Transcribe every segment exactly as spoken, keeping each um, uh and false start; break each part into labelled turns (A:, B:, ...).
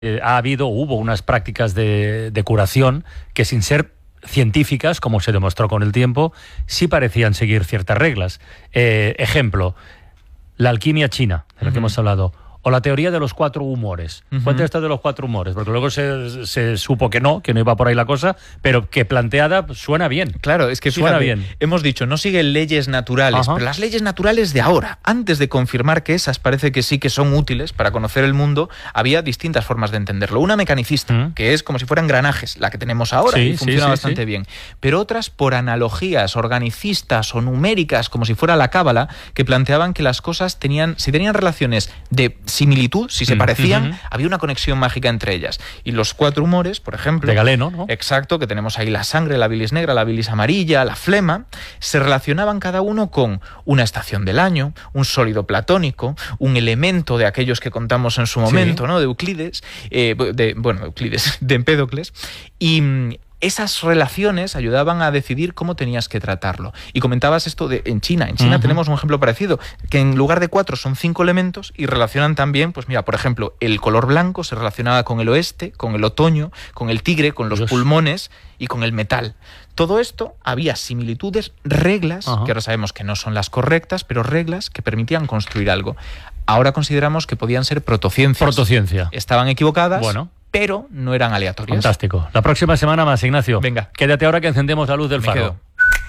A: eh, ha habido, hubo unas prácticas de, de curación que, sin ser científicas, como se demostró con el tiempo, sí parecían seguir ciertas reglas. Eh, ejemplo, la alquimia china, de la uh-huh. que hemos hablado, o la teoría de los cuatro humores. Uh-huh. Cuenta esto de los cuatro humores, porque luego se, se supo que no, que no iba por ahí la cosa, pero que planteada suena bien.
B: Claro, es que
A: suena
B: fíjate,
A: bien.
B: Hemos dicho, no sigue leyes naturales, Ajá. pero las leyes naturales de ahora, antes de confirmar que esas parece que sí que son útiles para conocer el mundo, había distintas formas de entenderlo. Una mecanicista, uh-huh. que es como si fueran engranajes, la que tenemos ahora, sí, y funciona sí, sí, bastante sí. bien. Pero otras por analogías organicistas o numéricas, como si fuera la cábala, que planteaban que las cosas tenían, si tenían relaciones de similitud, si se parecían, uh-huh. había una conexión mágica entre ellas. Y los cuatro humores, por ejemplo...
A: De Galeno, ¿no?
B: Exacto, que tenemos ahí la sangre, la bilis negra, la bilis amarilla, la flema, se relacionaban cada uno con una estación del año, un sólido platónico, un elemento de aquellos que contamos en su momento, sí. ¿no? De Euclides, eh, de, bueno, Euclides, de Empédocles, y... esas relaciones ayudaban a decidir cómo tenías que tratarlo. Y comentabas esto de en China. En China uh-huh. tenemos un ejemplo parecido, que en lugar de cuatro son cinco elementos y relacionan también, pues mira, por ejemplo, el color blanco se relacionaba con el oeste, con el otoño, con el tigre, con los Dios. pulmones y con el metal. Todo esto había similitudes, reglas, uh-huh. que ahora sabemos que no son las correctas, pero reglas que permitían construir algo. Ahora consideramos que podían ser protociencias.
A: Protociencia.
B: Estaban equivocadas.
A: Bueno.
B: Pero no eran aleatorios.
A: Fantástico. La próxima semana más, Ignacio.
B: Venga.
A: Quédate ahora que encendemos la luz del
B: Me
A: faro.
B: quedo.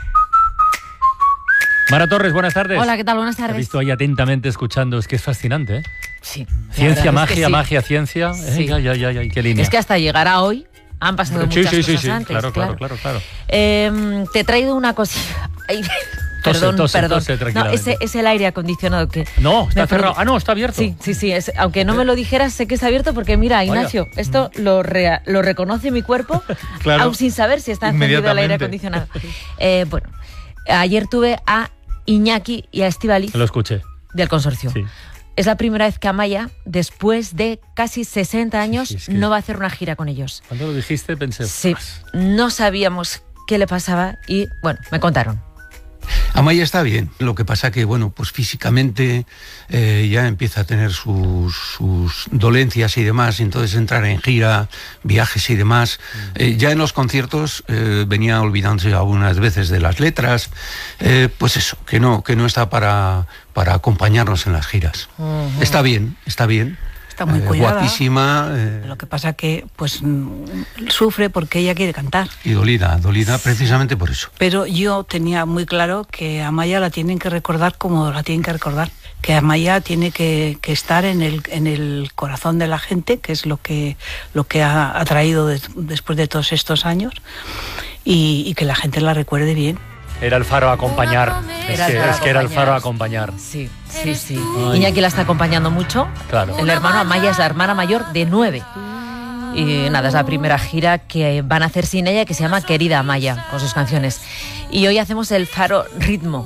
A: Mara Torres, buenas tardes.
C: Hola, ¿qué tal? Buenas tardes.
A: Te he visto ahí atentamente escuchando. Es que es fascinante, ¿eh?
C: Sí.
A: Ciencia, magia,
C: es sí.
A: magia, ciencia.
C: Sí.
A: Eh, ya, ya, ya, ya, qué línea.
C: Es que hasta llegar a hoy han pasado
A: sí,
C: muchas
A: sí,
C: cosas
A: sí, sí.
C: antes.
A: Claro, claro,
C: claro,
A: claro, claro.
C: Eh, te he traído una cosita. Ay,
A: Tose,
C: perdón,
A: tose,
C: perdón.
A: tose,
C: no, ese es el aire acondicionado que...
A: No, está cerrado. Ah, no, está abierto.
C: Sí, sí, sí. Es, aunque no me lo dijeras, sé que está abierto porque, mira, Ignacio, Vaya. esto lo, rea, lo reconoce mi cuerpo, claro. aún sin saber si está encendido el aire acondicionado. Eh, bueno, ayer tuve a Iñaki y a Estíbaliz.
A: Lo escuché.
C: Del consorcio.
A: Sí.
C: Es la primera vez que Amaya, después de casi sesenta años, sí, sí, es que no va a hacer una gira con ellos.
A: Cuando lo dijiste pensé...
C: Sí, no sabíamos qué le pasaba y, bueno, me contaron.
D: Amaya está bien, lo que pasa que, bueno, pues físicamente eh, ya empieza a tener sus, sus dolencias y demás, y entonces entrar en gira, viajes y demás. Eh, ya en los conciertos eh, venía olvidándose algunas veces de las letras, eh, pues eso, que no, que no está para, para acompañarnos en las giras. Uh-huh. Está bien, está bien.
E: Está muy cuidada,
D: eh, guapísima. Eh,
E: lo que pasa que pues sufre porque ella quiere cantar.
D: Y dolida, dolida precisamente por eso.
E: Pero yo tenía muy claro que a Amaya la tienen que recordar como la tienen que recordar. Que Amaya tiene que, que estar en el, en el corazón de la gente, que es lo que, lo que ha, ha traído de, después de todos estos años, y, y que la gente la recuerde bien.
A: Era el faro a acompañar. Es que, es que era el faro a acompañar.
C: Sí, sí, sí. Ay. Iñaki la está acompañando mucho.
A: Claro.
C: El hermano Amaya es la hermana mayor de nueve. Y nada, es la primera gira que van a hacer sin ella, que se llama Querida Amaya, con sus canciones. Y hoy hacemos el faro ritmo.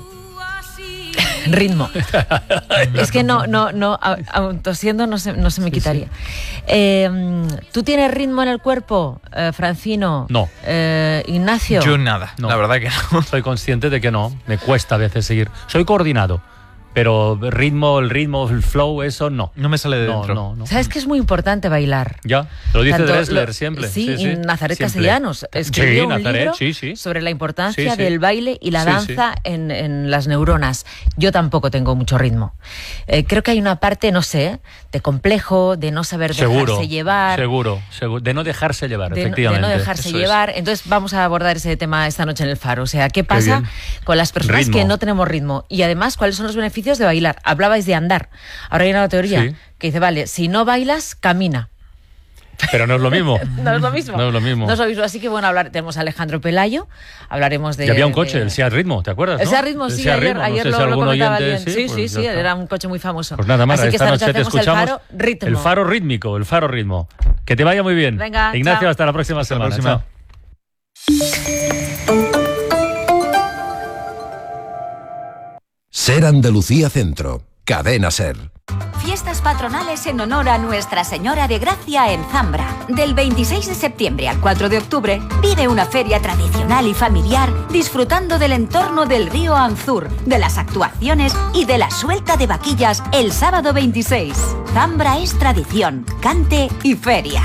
C: Ritmo. Es que no, no, no, aun tosiendo no se, no se me sí, quitaría. Sí. Eh, ¿Tú tienes ritmo en el cuerpo, eh, Francino?
A: No.
C: Eh, Ignacio.
B: Yo nada, no. La verdad que no.
A: Soy consciente de que no, me cuesta a veces seguir. Soy coordinado, pero ritmo, el ritmo, el flow, eso no.
B: No me sale de
A: no,
B: dentro.
A: No, no.
C: ¿Sabes que es muy importante bailar?
A: Ya, lo dice
C: Tanto
A: Dressler
C: lo,
A: siempre.
C: Sí,
A: sí, sí
C: y Nazaret
A: siempre.
C: Castellanos escribió
A: sí,
C: un
A: Nazaret,
C: libro
A: sí, sí.
C: sobre la importancia
A: sí, sí.
C: del baile y la
A: sí,
C: danza
A: sí.
C: En, en las neuronas. Yo tampoco tengo mucho ritmo. Eh, creo que hay una parte, no sé, de complejo, de no saber
A: seguro,
C: dejarse llevar.
A: Seguro, seguro, de no dejarse llevar,
C: de,
A: efectivamente.
C: De no dejarse
A: Eso
C: llevar.
A: Es.
C: Entonces vamos a abordar ese tema esta noche en el Faro. O sea, ¿qué pasa Qué con las personas
A: ritmo.
C: que no tenemos ritmo? Y además, ¿cuáles son los beneficios de bailar? Hablabais de andar. Ahora hay una teoría sí. que dice, vale, si no bailas, camina.
A: Pero no es lo mismo.
C: no es lo mismo.
A: No es lo mismo.
C: No es lo mismo. Así que bueno, hablar, tenemos a Alejandro Pelayo, hablaremos de...
A: Y había un coche,
C: de...
A: el Seat Ritmo, ¿te acuerdas?
C: El
A: ¿no?
C: Seat Ritmo, sí, ayer, Ritmo. ayer no sé lo, si lo comentaba alguien. Sí, sí, sí, sí era un coche muy famoso.
A: Pues nada más,
C: Así que
A: esta,
C: esta
A: noche,
C: noche
A: te escuchamos
C: el faro ritmo.
A: El faro rítmico, el faro ritmo. Que te vaya muy bien.
C: Venga,
A: Ignacio,
C: chao.
A: hasta la próxima
B: hasta
A: semana.
B: La próxima.
F: Ser Andalucía Centro, Cadena Ser. Fiestas patronales en honor a Nuestra Señora de Gracia en Zambra. Del veintiséis de septiembre al cuatro de octubre, vive una feria tradicional y familiar disfrutando del entorno del río Anzur, de las actuaciones y de la suelta de vaquillas el sábado veintiséis. Zambra es tradición, cante y feria.